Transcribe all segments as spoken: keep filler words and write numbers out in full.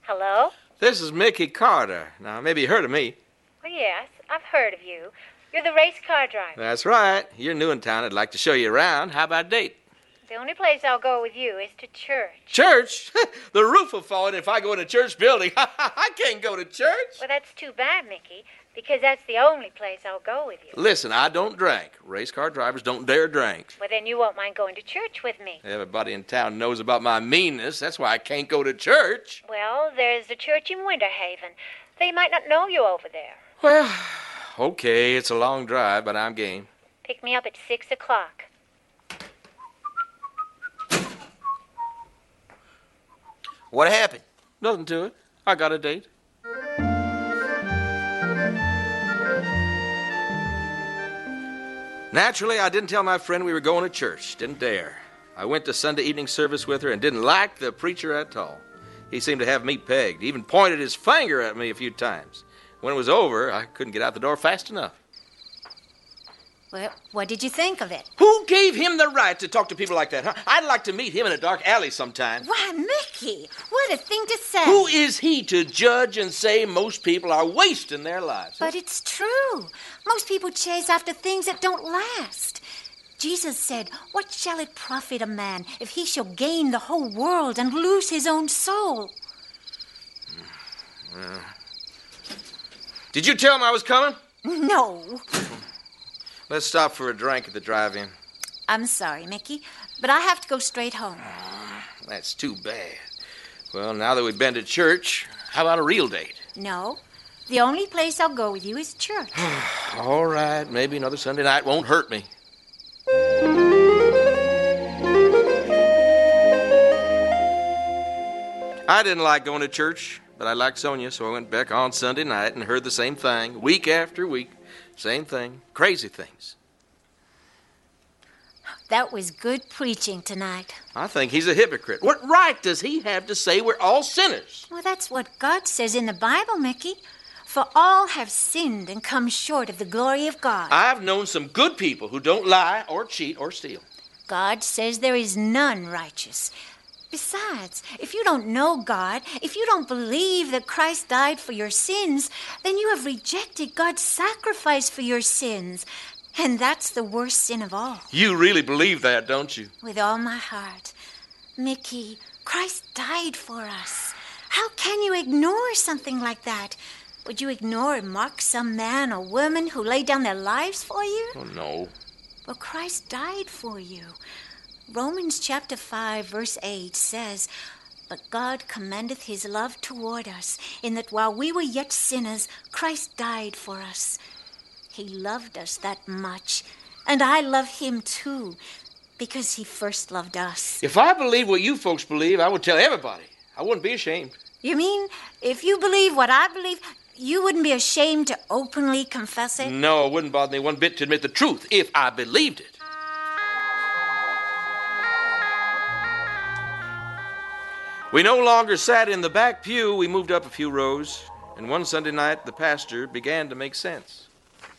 Hello? This is Mickey Carter. Now, maybe you heard of me. Oh, yes, I've heard of you. You're the race car driver. That's right. You're new in town. I'd like to show you around. How about a date? The only place I'll go with you is to church. Church? The roof will fall in if I go in a church building. I can't go to church. Well, that's too bad, Mickey, because that's the only place I'll go with you. Listen, I don't drink. Race car drivers don't dare drink. Well, then you won't mind going to church with me. Everybody in town knows about my meanness. That's why I can't go to church. Well, there's a church in Winter Haven. They might not know you over there. Well, okay, it's a long drive, but I'm game. Pick me up at six o'clock. What happened? Nothing to it. I got a date. Naturally, I didn't tell my friend we were going to church. Didn't dare. I went to Sunday evening service with her and didn't like the preacher at all. He seemed to have me pegged. He even pointed his finger at me a few times. When it was over, I couldn't get out the door fast enough. Well, what did you think of it? Who gave him the right to talk to people like that, huh? I'd like to meet him in a dark alley sometime. Why, Mickey, what a thing to say. Who is he to judge and say most people are wasting their lives? But it's true. Most people chase after things that don't last. Jesus said, "What shall it profit a man if he shall gain the whole world and lose his own soul?" Uh, did you tell him I was coming? No. Let's stop for a drink at the drive-in. I'm sorry, Mickey, but I have to go straight home. That's too bad. Well, now that we've been to church, how about a real date? No. The only place I'll go with you is church. All right, maybe another Sunday night won't hurt me. I didn't like going to church, but I liked Sonia, so I went back on Sunday night and heard the same thing, week after week. Same thing. Crazy things. That was good preaching tonight. I think he's a hypocrite. What right does he have to say we're all sinners? Well, that's what God says in the Bible, Mickey. For all have sinned and come short of the glory of God. I've known some good people who don't lie or cheat or steal. God says there is none righteous. Besides, if you don't know God, if you don't believe that Christ died for your sins, then you have rejected God's sacrifice for your sins. And that's the worst sin of all. You really believe that, don't you? With all my heart. Mickey, Christ died for us. How can you ignore something like that? Would you ignore and mock some man or woman who laid down their lives for you? Oh, no. Well, Christ died for you. Romans chapter five, verse eight says, "But God commendeth his love toward us, in that while we were yet sinners, Christ died for us." He loved us that much, and I love him too, because he first loved us. If I believed what you folks believe, I would tell everybody. I wouldn't be ashamed. You mean, if you believe what I believe, you wouldn't be ashamed to openly confess it? No, it wouldn't bother me one bit to admit the truth if I believed it. We no longer sat in the back pew. We moved up a few rows. And one Sunday night, the pastor began to make sense.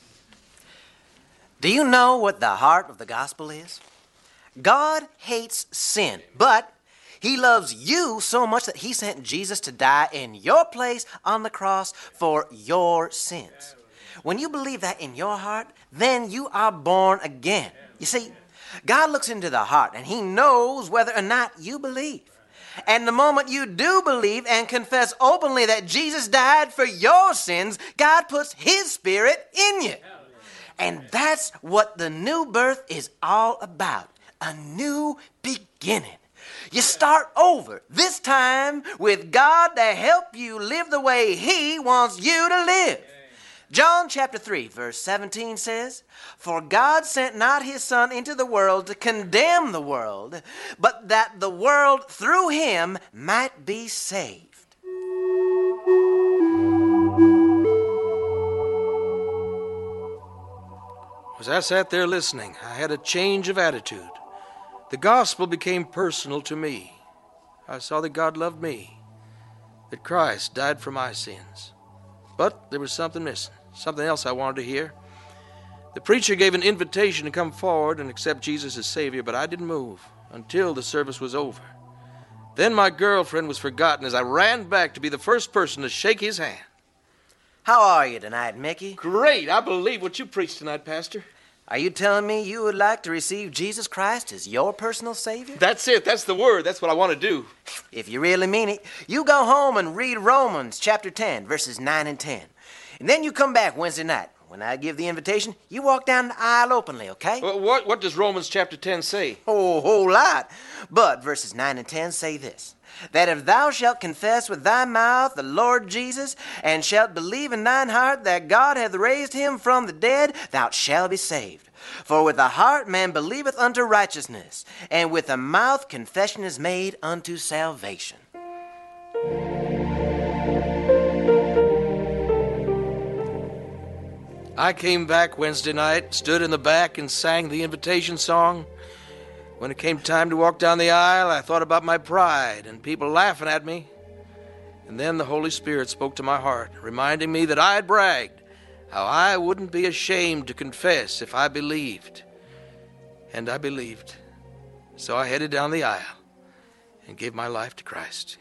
Do you know what the heart of the gospel is? God hates sin, but he loves you so much that he sent Jesus to die in your place on the cross for your sins. When you believe that in your heart, then you are born again. You see, God looks into the heart, and he knows whether or not you believe. And the moment you do believe and confess openly that Jesus died for your sins, God puts his Spirit in you. And that's what the new birth is all about, a new beginning. You start over, this time with God to help you live the way he wants you to live. John chapter three, verse seventeen says, "For God sent not his Son into the world to condemn the world, but that the world through him might be saved." As I sat there listening, I had a change of attitude. The gospel became personal to me. I saw that God loved me, that Christ died for my sins. But there was something missing, something else I wanted to hear. The preacher gave an invitation to come forward and accept Jesus as Savior, but I didn't move until the service was over. Then my girlfriend was forgotten as I ran back to be the first person to shake his hand. How are you tonight, Mickey? Great. I believe what you preached tonight, Pastor. Are you telling me you would like to receive Jesus Christ as your personal Savior? That's it. That's the word. That's what I want to do. If you really mean it, you go home and read Romans chapter ten, verses nine and ten. And then you come back Wednesday night. When I give the invitation, you walk down the aisle openly, okay? Well, what, what does Romans chapter ten say? Oh, a whole lot. But verses nine and ten say this, that if thou shalt confess with thy mouth the Lord Jesus, and shalt believe in thine heart that God hath raised him from the dead, thou shalt be saved. For with the heart man believeth unto righteousness, and with the mouth confession is made unto salvation. I came back Wednesday night, stood in the back and sang the invitation song. When it came time to walk down the aisle, I thought about my pride and people laughing at me. And then the Holy Spirit spoke to my heart, reminding me that I had bragged, how I wouldn't be ashamed to confess if I believed. And I believed. So I headed down the aisle and gave my life to Christ.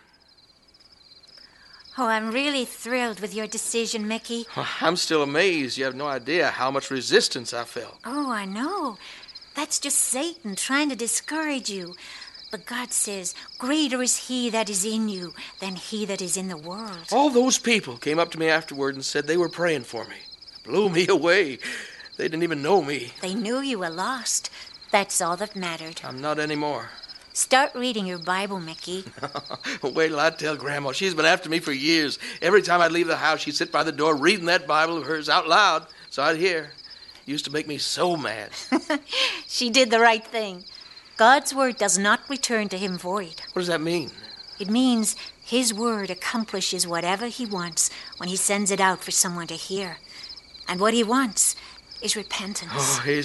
Oh, I'm really thrilled with your decision, Mickey. I'm still amazed. You have no idea how much resistance I felt. Oh, I know. That's just Satan trying to discourage you. But God says, greater is he that is in you than he that is in the world. All those people came up to me afterward and said they were praying for me. It blew me away. They didn't even know me. They knew you were lost. That's all that mattered. I'm not anymore. Start reading your Bible, Mickey. Wait till I tell Grandma. She's been after me for years. Every time I'd leave the house, she'd sit by the door reading that Bible of hers out loud so I'd hear. It used to make me so mad. She did the right thing. God's word does not return to him void. What does that mean? It means his word accomplishes whatever he wants when he sends it out for someone to hear. And what he wants is repentance. Oh, he's